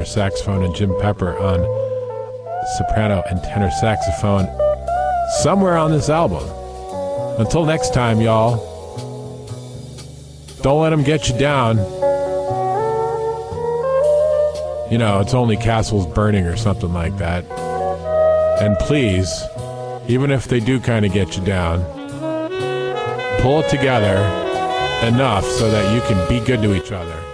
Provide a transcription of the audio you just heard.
saxophone, and Jim Pepper on soprano and tenor saxophone somewhere on this album. Until next time, y'all, don't let them get you down. You know, it's only castles burning or something like that. And please, even if they do kind of get you down, pull it together enough so that you can be good to each other.